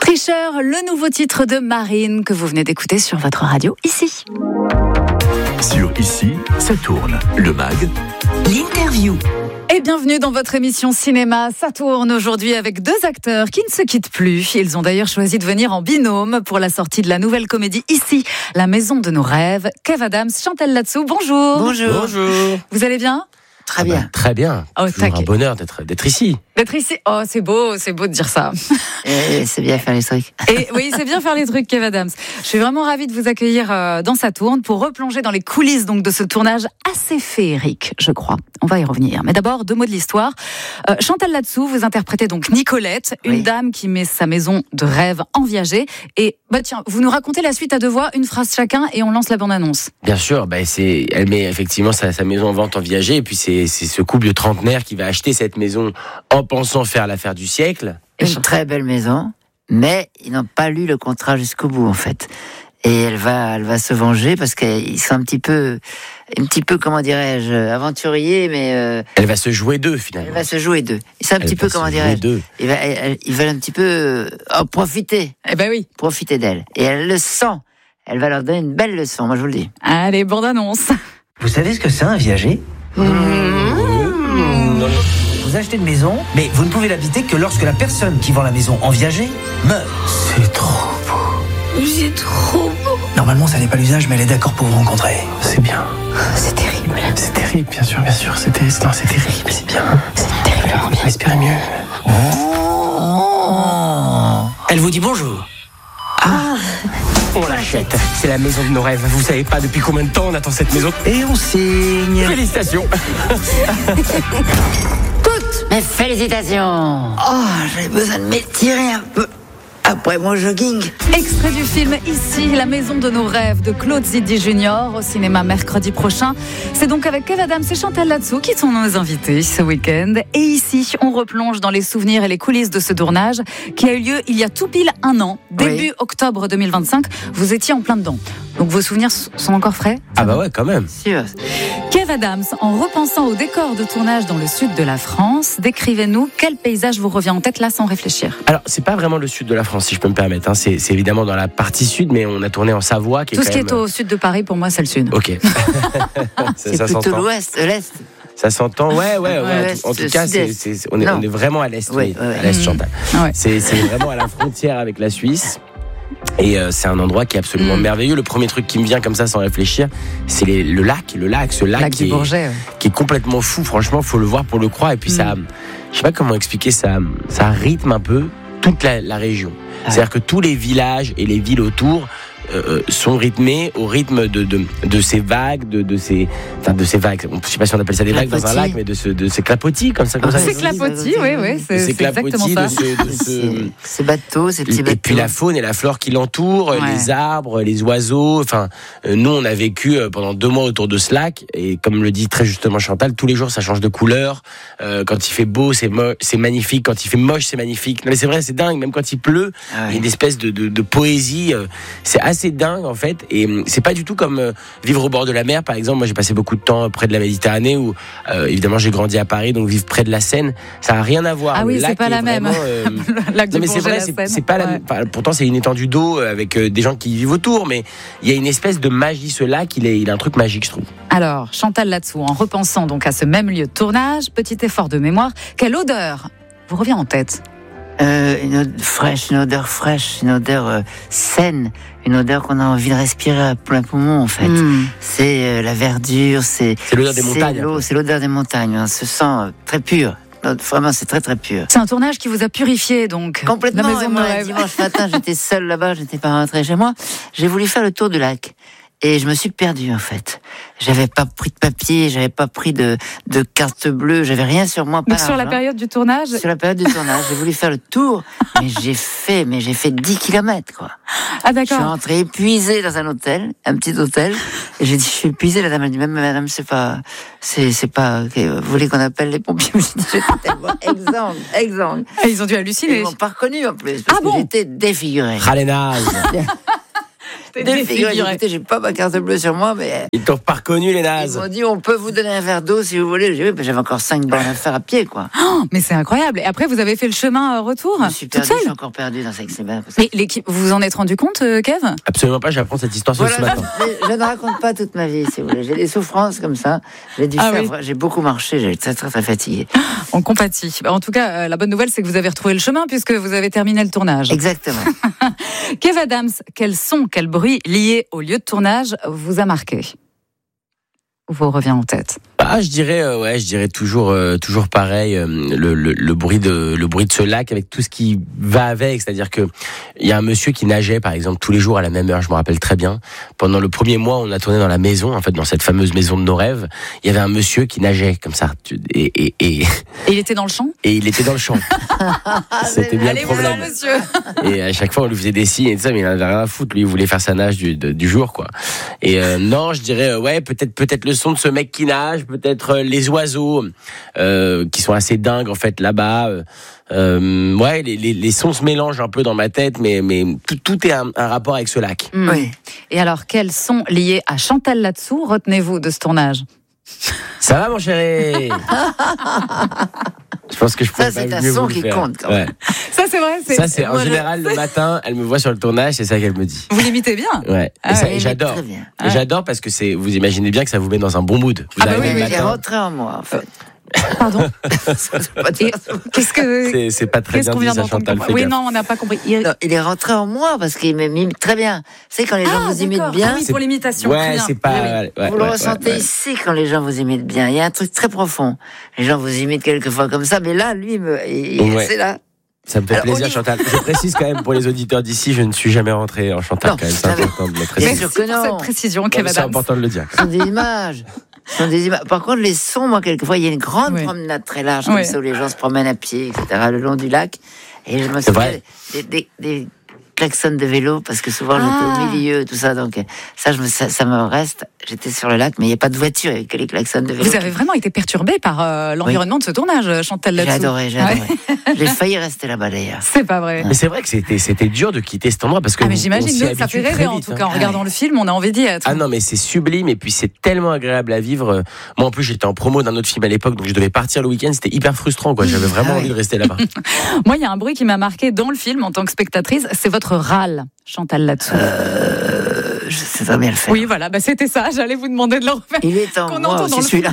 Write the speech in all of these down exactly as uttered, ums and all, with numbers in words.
Tricheur, le nouveau titre de Marine que vous venez d'écouter sur votre radio ici. Sur Ici, ça tourne. Le mag, l'interview. Et bienvenue dans votre émission cinéma. Ça tourne aujourd'hui avec deux acteurs qui ne se quittent plus. Ils ont d'ailleurs choisi de venir en binôme pour la sortie de la nouvelle comédie Ici, la maison de nos rêves. Kev Adams, Chantal Latsou, bonjour. Bonjour. Bonjour. Vous allez bien ? Très bien. Ah bah, très bien. Oh, toujours un bonheur d'être, d'être ici. D'être ici. Oh, c'est beau, c'est beau de dire ça. Et c'est bien faire les trucs. Et oui, c'est bien faire les trucs, Kev Adams. Je suis vraiment ravie de vous accueillir dans Ça tourne pour replonger dans les coulisses donc de ce tournage assez féerique, je crois. On va y revenir. Mais d'abord, deux mots de l'histoire. Euh, Chantal Latsou, vous interprétez donc Nicolette, une oui. dame qui met sa maison de rêve en viager. Et bah tiens, vous nous racontez la suite à deux voix, une phrase chacun, et on lance la bande-annonce. Bien sûr, bah c'est, elle met effectivement sa, sa maison en vente en viager, et puis c'est, c'est ce couple de trentenaires qui va acheter cette maison en pensant faire l'affaire du siècle. Une très belle maison, mais ils n'ont pas lu le contrat jusqu'au bout en fait. Et elle va, elle va se venger parce qu'ils sont un petit peu, un petit peu, comment dirais-je, aventuriers, mais euh, elle va se jouer d'eux finalement. Elle va se jouer d'eux. C'est un elle petit peu, comment dirais-je, ils veulent, elle, ils veulent un petit peu euh, en profiter. Eh ben oui, profiter d'elle. Et elle le sent. Elle va leur donner une belle leçon, moi je vous le dis. Allez, bande-annonce. Vous savez ce que c'est un viager ? mmh. Mmh. Vous achetez une maison, mais vous ne pouvez l'habiter que lorsque la personne qui vend la maison en viager meurt. C'est trop beau. C'est trop beau. Normalement, ça n'est pas l'usage, mais elle est d'accord pour vous rencontrer. C'est bien. C'est terrible. C'est terrible, bien sûr, bien sûr. C'est, non, c'est terrible, c'est bien. C'est terriblement bien. Respirez mieux. Oh. Elle vous dit bonjour. Ah. On l'achète. C'est la maison de nos rêves. Vous savez pas depuis combien de temps on attend cette maison. Et on signe. Félicitations. Toutes mes félicitations. Oh, j'ai besoin de m'étirer un peu après mon jogging. Extrait du film Ici, la maison de nos rêves de Claude Zidi Junior au cinéma mercredi prochain. C'est donc avec Kev Adams et Chantal Latsou qui sont nos invités ce week-end. Et ici, on replonge dans les souvenirs et les coulisses de ce tournage qui a eu lieu il y a tout pile un an, début oui. octobre deux mille vingt-cinq. Vous étiez en plein dedans. Donc vos souvenirs sont encore frais ? Ah bah ouais, quand même. Sûr. Kev Adams, en repensant au décor de tournage dans le sud de la France, décrivez-nous quel paysage vous revient en tête là sans réfléchir. Alors, c'est pas vraiment le sud de la France, si je peux me permettre. Hein. C'est, c'est évidemment dans la partie sud, mais on a tourné en Savoie. Qui Tout est ce quand qui même... est au sud de Paris, pour moi, c'est le sud. Ok. ça, c'est ça plutôt s'entend. l'ouest, l'est. Ça s'entend, ouais, ouais, ouais. ouais en tout, en tout cas, c'est, c'est, on, est, on est vraiment à l'est, ouais, oui, ouais. à l'est, Chantal. Ouais. C'est, c'est vraiment à la frontière avec la Suisse. Et euh, c'est un endroit qui est absolument mmh. merveilleux. Le premier truc qui me vient comme ça sans réfléchir, c'est les, le lac, le lac, ce lac, lac qui, du Bourget, est, ouais. qui est complètement fou. Franchement, faut le voir pour le croire. Et puis mmh. ça, je sais pas comment expliquer ça, ça rythme un peu toute la, la région. Ah. C'est-à-dire que tous les villages et les villes autour euh, sont rythmés au rythme de de, de ces vagues, de de ces, enfin de ces vagues. Je sais pas si on appelle ça des vagues dans un lac, mais de ce de ces clapotis comme ça. Comme ah, ça c'est clapotis, oui, oui, c'est, c'est exactement ça. De ce, de ce... Ces bateaux, ces petits bateaux. Et puis la faune et la flore qui l'entourent, ouais. les arbres, les oiseaux. Enfin, euh, nous on a vécu pendant deux mois autour de ce lac et comme le dit très justement Chantal, tous les jours ça change de couleur. Euh, quand il fait beau, c'est mo- c'est magnifique. Quand il fait moche, c'est magnifique. Non mais c'est vrai, c'est dingue. Même quand il pleut, ah ouais. il y a une espèce de de, de poésie. Euh, c'est assez dingue en fait, et c'est pas du tout comme euh, vivre au bord de la mer par exemple. Moi j'ai passé beaucoup de temps près de la Méditerranée où euh, évidemment j'ai grandi à Paris, donc vivre près de la Seine ça a rien à voir. Ah le oui, lac c'est pas la même. Euh... le lac du non mais c'est vrai, la c'est, Seine. c'est pas ouais. la même. Enfin, pourtant c'est une étendue d'eau avec euh, des gens qui vivent autour, mais il y a une espèce de magie. Ce lac, il est, il a un truc magique, je trouve. Alors Chantal Latsou, en repensant donc à ce même lieu de tournage, petit effort de mémoire, quelle odeur vous revient en tête? Euh, une odeur fraîche, une odeur fraîche, une odeur euh, saine, une odeur qu'on a envie de respirer à plein poumon en fait. Mmh. C'est euh, la verdure, c'est, c'est l'odeur des c'est montagnes. L'eau, c'est l'odeur des montagnes, on se sent euh, très pur. Vraiment, c'est très très pur. C'est un tournage qui vous a purifié donc. Complètement. La maison de moi, rêve. Dimanche matin, j'étais seule là-bas, je n'étais pas rentrée chez moi. J'ai voulu faire le tour du lac. Et je me suis perdue en fait. J'avais pas pris de papier, j'avais pas pris de, de carte bleue, j'avais rien sur moi. Donc sur la période du tournage. Sur la période du tournage, j'ai voulu faire le tour, mais j'ai fait, mais j'ai fait dix kilomètres quoi. Ah d'accord. Je suis rentrée épuisée dans un hôtel, un petit hôtel, et j'ai dit je suis épuisée. La dame a dit même madame c'est pas, c'est c'est pas, okay, vous voulez qu'on appelle les pompiers? J'ai dit j'étais tellement exsangue, exsangue. Et ils ont dû halluciner. Ils m'ont pas reconnue en plus parce ah que bon j'étais défigurée. Ralénage. défiguré. Écoutez, j'ai pas ma carte bleue sur moi, mais Ils t'ont pas reconnu, les ils nazes. m'ont dit, on peut vous donner un verre d'eau si vous voulez. J'ai dit, oui, mais j'avais encore cinq bornes à faire à pied, quoi. Oh, mais c'est incroyable. Et après, vous avez fait le chemin euh, retour Je me suis toute perdu, seule. je suis encore perdu dans cette semaine. Mais l'équipe, vous vous en êtes rendu compte, euh, Kev? Absolument pas, j'apprends cette histoire ce Voilà, matin. je, je ne raconte pas toute ma vie, si vous voulez. J'ai des souffrances comme ça. J'ai dû Ah faire, oui. j'ai beaucoup marché, j'ai été très, très, très fatigué. On compatit. Bah, en tout cas, euh, la bonne nouvelle, c'est que vous avez retrouvé le chemin puisque vous avez terminé le tournage. Exactement. Kev Adams, quel son, quel bruit lié au lieu de tournage vous a marqué? Ou vous revient en tête? Ah, je dirais, euh, ouais, je dirais toujours, euh, toujours pareil, euh, le, le, le bruit de, le bruit de ce lac avec tout ce qui va avec. C'est-à-dire que il y a un monsieur qui nageait, par exemple, tous les jours à la même heure. Je me rappelle très bien. Pendant le premier mois, on a tourné dans la maison, en fait, dans cette fameuse maison de nos rêves. Il y avait un monsieur qui nageait comme ça, et et et, Et il était dans le champ? et il était dans le champ. C'était bien le Allez-vous-en, problème. monsieur. Et à chaque fois, on lui faisait des signes et tout ça, mais il en avait rien à foutre. Lui, il voulait faire sa nage du, de- du jour, quoi. Et euh, non, je dirais, euh, ouais, peut-être, peut-être le son de ce mec qui nage, peut-être euh, les oiseaux euh, qui sont assez dingues en fait là-bas. Euh, euh, ouais, les, les, les sons se mélangent un peu dans ma tête, mais mais tout, tout est un, un rapport avec ce lac. Hmm. Oui. Et alors, quels sont liés à Chantal Latsou, retenez-vous de ce tournage? Ça va, mon chéri? Je pense que je pourrais Ça, c'est pas un mieux son vous le qui faire. compte, quand Ouais. même. Ça, c'est vrai. Ça, c'est en moi, je- général le matin. Elle me voit sur le tournage, c'est ça qu'elle me dit. Vous l'imitez bien. Ouais. Ah et ça, ouais, et il j'adore. est très bien. Et j'adore parce que c'est. Vous imaginez bien que ça vous met dans un bon mood. Vous Ah bah arrivez oui, le oui, Il est matin. rentré en moi, en fait. Pardon. Ça veut pas dire ça. Qu'est-ce que. C'est, c'est pas très Qu'est-ce bien qu'on dit vient ça, d'entendre Chantal. comme- fais Oui, gaffe. non, on n'a pas compris. Il- Non, il est rentré en moi parce qu'il m'imite très bien. C'est quand les gens Ah, vous imitent d'accord. bien, Ah oui, pour l'imitation. très Ouais, bien. c'est pas. Oui, oui. ouais, ouais, vous le ouais, ressentez ouais. ici quand les gens vous imitent bien. Il y a un truc très profond. Les gens vous imitent quelquefois comme ça, mais là, lui, me, il- Ouais. c'est là. Ça me fait Alors, plaisir, au niveau- Chantal. Je précise quand même pour les auditeurs d'ici, je ne suis jamais rentré en Chantal Non, quand même. C'est non, mais- important de le Bien préciser. Merci sûr que pour non. cette précision, Non, Kev mais c'est Adams. important de le dire. Ce sont des images. Ce sont des images. Par contre, les sons, moi, quelquefois, il y a une grande Oui. promenade très large, comme Oui. ça, où les gens se promènent à pied, et cetera, le long du lac. Et je me souviens vrai. des, des, des klaxons de vélo, parce que souvent, Ah. j'étais au milieu, tout ça. Donc, ça, je me, ça, ça me reste. J'étais sur le lac, mais il n'y a pas de voiture, il n'y a que les klaxons de vélo. Vous avez vraiment été perturbé par euh, l'environnement de ce tournage, Chantal J'ai Latsou. adoré, j'ai adoré. J'ai failli rester là-bas, d'ailleurs. C'est pas vrai. Mais c'est vrai que c'était, c'était dur de quitter cet endroit parce que. Ah mais on j'imagine, s'y nous, ça habitue fait très rêver en vite, tout hein. cas. En regardant le film, on a envie d'y être. Ah non, mais c'est sublime et puis c'est tellement agréable à vivre. Moi, en plus, j'étais en promo d'un autre film à l'époque, donc je devais partir le week-end. C'était hyper frustrant, quoi. J'avais vraiment Ah ouais. envie de rester là-bas. Moi, il y a un bruit qui m'a marqué dans le film en tant que spectatrice, c'est votre râle, Chantal Latsou. Euh, je sais très bien le faire. Oui, voilà, bah, c'était ça. J'allais vous demander de le refaire. Il est en Qu'on moi entend dans aussi, le celui-là.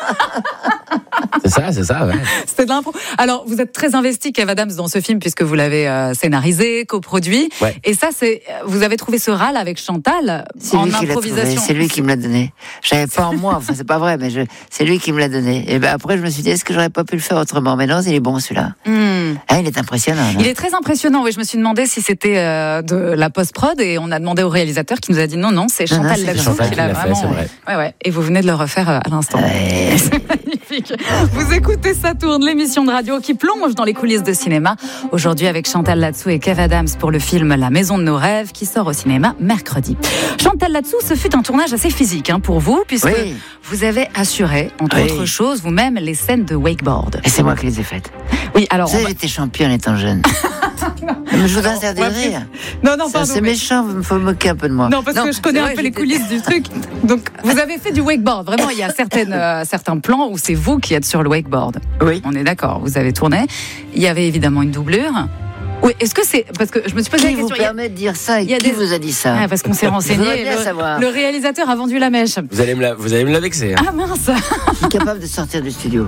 C'est ça, c'est ça, ouais. C'était de l'impro. Alors, vous êtes très investi, Kev Adams, dans ce film, puisque vous l'avez euh, scénarisé, coproduit. Ouais. Et ça, c'est, vous avez trouvé ce râle avec Chantal C'est en lui qui l'a trouvé, improvisation. c'est lui qui me l'a donné. J'avais pas en moi, enfin c'est pas vrai, mais je, c'est lui qui me l'a donné. Et ben après je me suis dit est-ce que j'aurais pas pu le faire autrement? Mais non, il est bon celui-là. Hmm. Ah, il est impressionnant. non Il est très impressionnant. Oui, je me suis demandé si c'était euh, de la post-prod et on a demandé au réalisateur qui nous a dit non, non, c'est Non, non, Chantal c'est Latsou Chantal qui qui l'a l'a fait, vraiment. c'est vrai. Ouais, ouais. Et vous venez de le refaire euh, à l'instant. Ouais. C'est magnifique. Vous écoutez Ça tourne, l'émission de radio qui plonge dans les coulisses de cinéma. Aujourd'hui avec Chantal Latsou et Kev Adams pour le film La Maison de nos rêves qui sort au cinéma mercredi. Chantal Latsou, ce fut un tournage assez physique hein, pour vous puisque Oui. vous avez assuré, entre Oui. autres choses, vous-même les scènes de wakeboard. Et c'est moi qui les ai faites. Oui, alors. Vous savez, on va- j'étais championne étant jeune. Mais je vous interdis de on va plus- rire. Non, non, C'est pardon. c'est mais- méchant, il faut moquer un peu de moi. Non, parce que je connais c'est un vrai, peu les j'étais- coulisses du truc. Donc, vous avez fait du wakeboard. Vraiment, il y a certaines, euh, certains plans où c'est vous qui êtes sur le wakeboard. Oui. On est d'accord, vous avez tourné. Il y avait évidemment une doublure. Oui, est-ce que c'est. Parce que je me suis posé Qui la vous question. il y a- permet de dire ça et il y a qui des- vous a dit ça? Ah, parce qu'on s'est Je voudrais renseigné. bien Le, savoir. le réalisateur a vendu la mèche. Vous allez me la, vous allez me la vexer. Hein. Ah mince. Je suis capable de sortir du studio.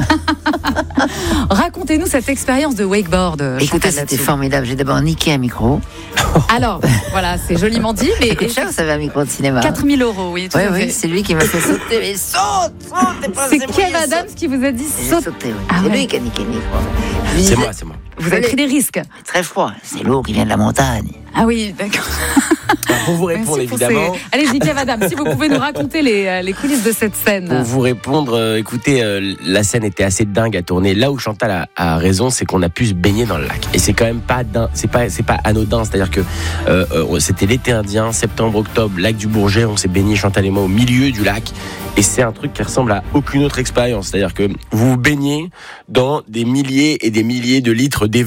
Racontez-nous cette expérience de wakeboard. euh, Écoutez, Chantal c'était Latsou. formidable. J'ai d'abord niqué un micro. Alors, voilà, c'est joliment dit, mais Ça coûte cher, vous savez, un micro de cinéma. quatre mille euros, oui. Tout Oui, à fait. oui, c'est lui qui m'a fait sauter. Mais saute, saute, t'es pas C'est c'est Kev mouillé, Adams saute. qui vous a dit Et J'ai saute. sauté, oui. Ah C'est ouais. lui qui a niqué le micro. Je lui C'est disais, moi, c'est moi. Vous avez pris des risques. Très froid, c'est l'eau qui vient de la montagne. Ah oui, d'accord. Alors, pour vous répondre, Merci pour évidemment. ces- Allez-y, Kev Adams, si vous pouvez nous raconter les, euh, les coulisses de cette scène. Pour vous répondre, euh, écoutez, euh, la scène était assez dingue à tourner. Là où Chantal a, a raison, c'est qu'on a pu se baigner dans le lac. Et c'est quand même pas din- c'est pas, c'est pas anodin. C'est-à-dire que euh, euh, c'était l'été indien, septembre-octobre, lac du Bourget. On s'est baigné, Chantal et moi, au milieu du lac. Et c'est un truc qui ressemble à aucune autre expérience. C'est-à-dire que vous vous baignez dans des milliers et des milliers de litres d'évian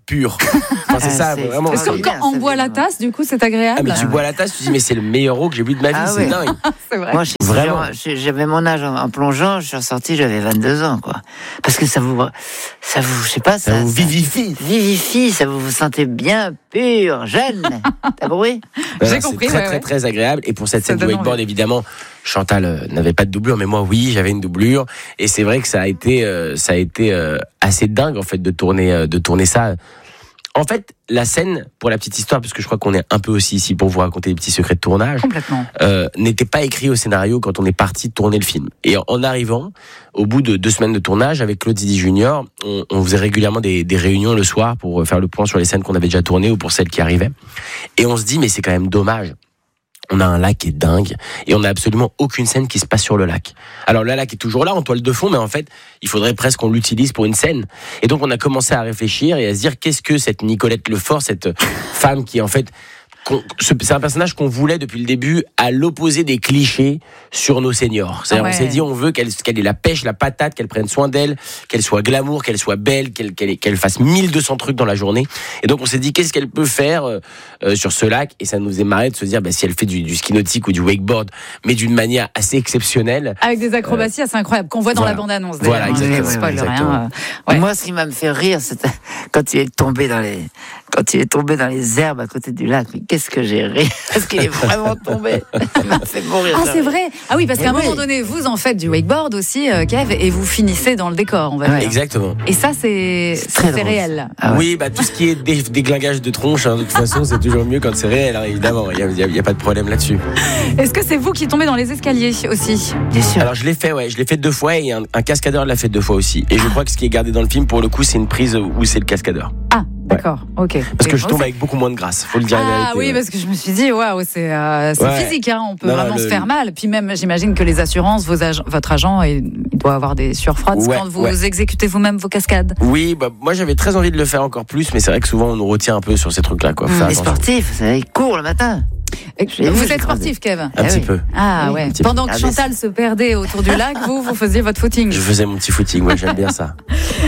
pur. Enfin, c'est Ah, ça, c'est vraiment. Est-ce que c'est quand bien, on c'est boit bien. la tasse, du coup, c'est agréable? Ah, mais tu bois la tasse, tu dis, mais c'est le meilleur eau que j'ai bu de ma vie, Ah c'est ouais. dingue. C'est vrai. Moi, je- Vraiment. je- j'avais mon âge en, en plongeant, je suis ressorti, j'avais vingt-deux ans, quoi. Parce que ça vous, ça vous, je sais pas, ça, Ça vous vivifie. vivifie, ça vous vous sentez bien pur, jeune. T'as compris? J'ai Voilà, compris, C'est très, ouais, très, ouais. très agréable. Et pour cette Ça scène du donne wakeboard, envie. évidemment, Chantal euh, n'avait pas de doublure, mais moi, oui, j'avais une doublure. Et c'est vrai que ça a été, euh, ça a été euh, assez dingue, en fait, de tourner, euh, de tourner ça. En fait, la scène, pour la petite histoire, parce que je crois qu'on est un peu aussi ici pour vous raconter des petits secrets de tournage, Complètement. euh, n'était pas écrit au scénario quand on est parti tourner le film. Et en, en arrivant, au bout de deux semaines de tournage, avec Claude Zidi Junior, on, on faisait régulièrement des, des réunions le soir pour faire le point sur les scènes qu'on avait déjà tournées ou pour celles qui arrivaient. Et on se dit, mais c'est quand même dommage. On a un lac qui est dingue et on n'a absolument aucune scène qui se passe sur le lac. Alors le lac est toujours là en toile de fond, mais en fait, il faudrait presque qu'on l'utilise pour une scène. Et donc on a commencé à réfléchir et à se dire qu'est-ce que cette Nicolette Lefort, cette femme qui en fait, qu'on- ce- c'est un personnage qu'on voulait depuis le début à l'opposé des clichés sur nos seniors. C'est-à-dire Ouais. on s'est dit on veut qu'elle, qu'elle ait la pêche, la patate, qu'elle prenne soin d'elle, qu'elle soit glamour, qu'elle soit belle, qu'elle, qu'elle, qu'elle fasse mille deux cents trucs dans la journée. Et donc on s'est dit qu'est-ce qu'elle peut faire euh, euh, sur ce lac, et ça nous faisait marrer de se dire bah, si elle fait du, du ski nautique ou du wakeboard, mais d'une manière assez exceptionnelle. Avec des acrobaties assez incroyables qu'on voit dans voilà. la bande-annonce. Voilà, d'ailleurs, hein. exactement. Je spoil Exactement. rien. euh, ouais. Moi, ce qui m'a fait rire, c'était quand il est tombé dans les, quand il est tombé dans les herbes à côté du lac. Mais qu'est-ce que j'ai ri? Parce qu'il est vraiment tombé. Ça m'a fait mourir. Ah, de c'est rire. vrai. Ah oui, parce Eh qu'à un oui. moment donné, vous en faites du wakeboard aussi, euh, Kev, et vous finissez dans le décor, on va Ouais. dire. Exactement. Et ça, c'est C'est très c'est drôle. réel. Ah ouais. Oui, bah tout ce qui est dé- déglingage de tronche, hein, de toute façon, c'est toujours mieux quand c'est réel, hein, évidemment. Il y a, y a pas de problème là-dessus. Est-ce que c'est vous qui tombez dans les escaliers aussi? Bien sûr. Alors je l'ai fait, ouais, je l'ai fait deux fois et un, un cascadeur l'a fait deux fois aussi. Et je crois que ce qui est gardé dans le film, pour le coup, c'est une prise où c'est le cascadeur. Ah, d'accord, ok. Parce que Oui, je tombe c'est- avec beaucoup moins de grâce, faut le dire. la Ah vérité, oui, ouais. parce que je me suis dit, waouh, c'est euh, c'est Ouais. physique, hein, on peut Non, vraiment le- se faire mal. Puis même, j'imagine que les assurances, vos ag- votre agent, il, il doit avoir des sueurs froides Ouais, quand vous ouais. exécutez vous-même vos cascades. Oui, bah moi j'avais très envie de le faire encore plus, mais c'est vrai que souvent on nous retient un peu sur ces trucs-là, quoi. Faut faire Les attention. sportifs, vous savez, ils courent le matin. Et Je l'ai vous vu, êtes je sportif, Kev? Un Ah petit oui. peu. Ah Oui, ouais. un petit peu. Pendant que Ah, mais Chantal se perdait autour du lac, vous, vous faisiez votre footing. Je faisais mon petit footing, ouais, j'aime bien ça.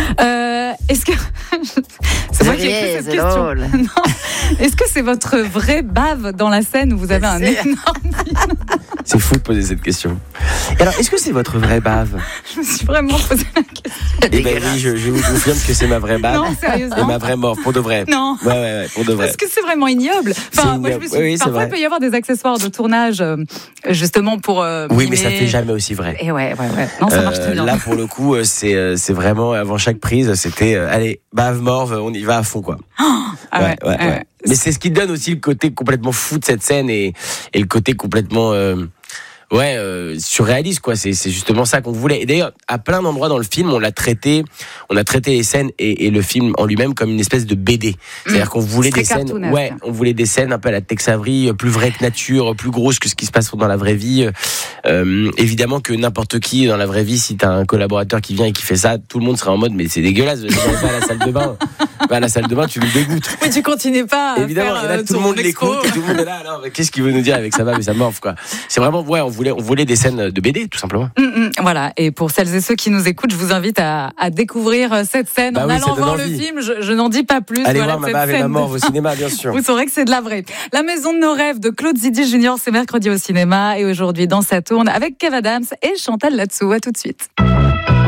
Euh, Est-ce que c'est moi qui ai écrit Riez, cette c'est question. drôle. Non. Est-ce que c'est votre vraie bave dans la scène où vous avez un C'est- énorme... C'est fou de poser cette question. Et alors, est-ce que c'est votre vraie bave? Je me suis vraiment posé la question. Eh ben Dégueulasse. oui, je, je vous confirme que c'est ma vraie bave. Non, Et sérieusement. ma vraie mort, pour de vrai. Non. Ouais, ouais, ouais, pour de vrai. Parce que c'est vraiment ignoble. C'est Enfin, moi, je me ignoble. suis... Oui, oui, c'est Parfois, vrai. il peut y avoir des accessoires de tournage, euh, justement pour. euh, Oui, mais ça mimer. fait jamais aussi vrai. Et ouais, ouais, ouais. Non, ça marche Euh, très bien. Là, pour le coup, euh, c'est euh, c'est vraiment avant chaque prise, c'était euh, allez, bave morve, on y va à fond, quoi. Ah ouais, ouais, ouais. Mais c'est ce qui donne aussi le côté complètement fou de cette scène et, et le côté complètement euh, ouais euh, surréaliste, quoi. C'est c'est justement ça qu'on voulait. Et d'ailleurs, à plein d'endroits dans le film, on l'a traité, on a traité les scènes et, et le film en lui-même comme une espèce de B D. C'est-à-dire qu'on voulait Très des scènes, cartoonesque. ouais, on voulait des scènes un peu à la Tex Avery, plus vraies que nature, plus grosses que ce qui se passe dans la vraie vie. Euh, évidemment que n'importe qui dans la vraie vie, si t'as un collaborateur qui vient et qui fait ça, tout le monde sera en mode mais c'est dégueulasse. Va à la salle de bain, va à la salle de bain, tu le dégoûtes. Oui, tu continues pas à Évidemment, faire, et là, euh, tout le ton monde expo. l'écoute, et tout le monde est là. Alors, mais qu'est-ce qu'il veut nous dire avec sa bave et sa morve, quoi. C'est vraiment, ouais, on voulait, on voulait des scènes de B D, tout simplement. Mm, mm, voilà, et pour celles et ceux qui nous écoutent, je vous invite à, à découvrir euh, cette scène Bah en oui, allant ça donne voir le envie. film. Je, je n'en dis pas plus. Allez voilà, voir ma cette bave et ma scène morve de- au cinéma, bien sûr. Vous saurez que c'est de la vraie. La maison de nos rêves de Claude Zidi Junior, c'est mercredi au cinéma et aujourd'hui dans Ça tourne avec Kev Adams et Chantal Latsou. À tout de suite.